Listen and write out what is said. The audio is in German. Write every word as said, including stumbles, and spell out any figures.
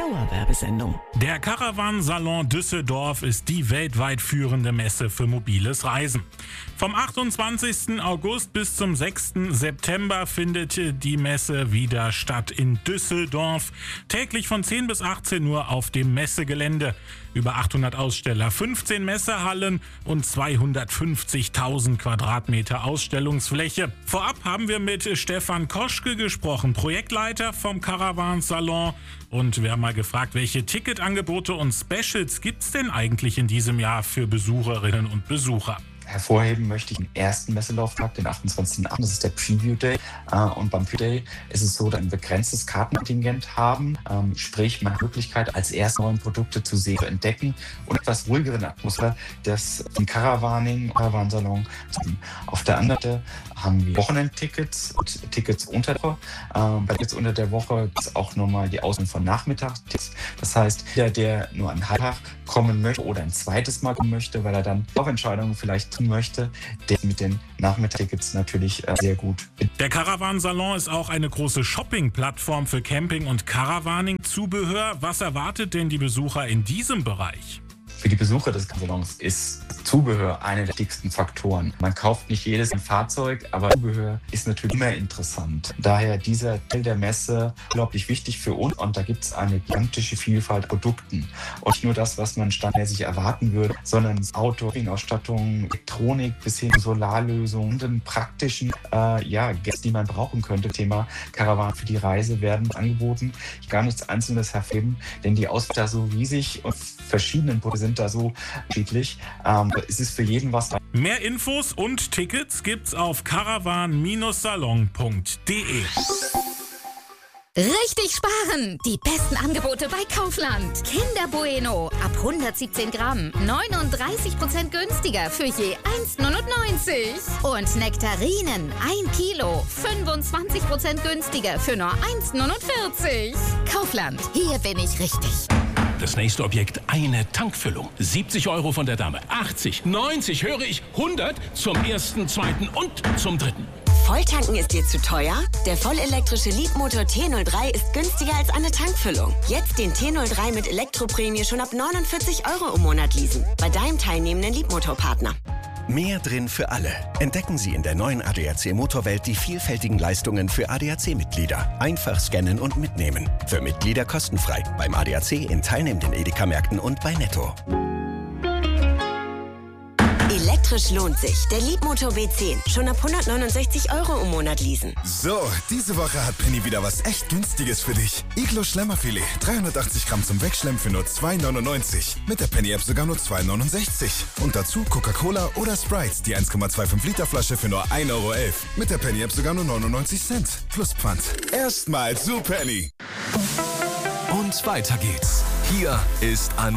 Dauerwerbesendung. Der Caravan Salon Düsseldorf ist die weltweit führende Messe für mobiles Reisen. Vom achtundzwanzigsten August bis zum sechsten September findet die Messe wieder statt in Düsseldorf. Täglich von zehn bis achtzehn Uhr auf dem Messegelände. Über achthundert Aussteller, fünfzehn Messehallen und zweihundertfünfzigtausend Quadratmeter Ausstellungsfläche. Vorab haben wir mit Stefan Koschke gesprochen, Projektleiter vom Caravan Salon. Und wir haben mal gefragt, welche Ticketangebote und Specials gibt es denn eigentlich in diesem Jahr für Besucherinnen und Besucher? Hervorheben möchte ich den ersten Messelauftag, den achtundzwanzigsten achten Das ist der Preview Day. Und beim Preview Day ist es so, dass wir ein begrenztes Kartenkontingent haben. Sprich, man hat die Möglichkeit, als erste neue Produkte zu sehen, zu entdecken und etwas ruhigeren Atmosphäre des Caravaning, Caravan-Salon. Auf der anderen Seite haben wir Wochenendtickets und Tickets unter der Woche. Bei Tickets unter der Woche gibt es auch nochmal die Auswahl von Nachmittagstickets. Das heißt, jeder, der nur einen halben Tag kommen möchte oder ein zweites Mal kommen möchte, weil er dann Vorentscheidungen vielleicht tun möchte, der mit den Nachmittagstickets natürlich äh, sehr gut. Der Caravan Salon ist auch eine große Shopping-Plattform für Camping- und Caravaning-Zubehör. Was erwartet denn die Besucher in diesem Bereich? Für die Besucher des Salons ist Zubehör einer der wichtigsten Faktoren. Man kauft nicht jedes ein Fahrzeug, aber Zubehör ist natürlich immer interessant. Daher dieser Teil der Messe unglaublich wichtig für uns und da gibt es eine gigantische Vielfalt an Produkten. Und nicht nur das, was man standardmäßig erwarten würde, sondern Auto, Ausstattung, Elektronik bis hin zu Solarlösungen und den praktischen äh, ja, Gäste, die man brauchen könnte. Thema Caravan für die Reise werden angeboten. Ich gar nichts Einzelnes hervorheben, denn die Auswahl ist so riesig und verschiedenen Produkte sind da so unterschiedlich. Ähm, es ist für jeden was da. Mehr Infos und Tickets gibt's auf caravan salon punkt de. Richtig sparen! Die besten Angebote bei Kaufland. Kinder Bueno ab hundertsiebzehn Gramm, neununddreißig Prozent günstiger für je eins neunundneunzig. Und Nektarinen ein Kilo, fünfundzwanzig Prozent günstiger für nur eins neunundvierzig. Kaufland, hier bin ich richtig. Das nächste Objekt, eine Tankfüllung. siebzig Euro von der Dame. achtzig, neunzig, höre ich, hundert zum ersten, zweiten und zum dritten. Volltanken ist dir zu teuer? Der vollelektrische Leapmotor T null drei ist günstiger als eine Tankfüllung. Jetzt den T null drei mit Elektroprämie schon ab neunundvierzig Euro im Monat leasen. Bei deinem teilnehmenden Leapmotor-Partner. Mehr drin für alle. Entdecken Sie in der neuen A D A C Motorwelt die vielfältigen Leistungen für A D A C-Mitglieder. Einfach scannen und mitnehmen. Für Mitglieder kostenfrei. Beim A D A C in teilnehmenden Edeka-Märkten und bei Netto. Elektrisch lohnt sich. Der Leapmotor B zehn. Schon ab hundertneunundsechzig Euro im Monat leasen. So, diese Woche hat Penny wieder was echt Günstiges für dich. Iglo Schlemmerfilet. dreihundertachtzig Gramm zum Wegschlemmen für nur zwei neunundneunzig. Mit der Penny-App sogar nur zwei neunundsechzig. Und dazu Coca-Cola oder Sprite. Die eins Komma fünfundzwanzig Liter Flasche für nur ein Euro elf. Mit der Penny-App sogar nur neunundneunzig Cent. Plus Pfand. Erstmal zu Penny. Und weiter geht's. Hier ist an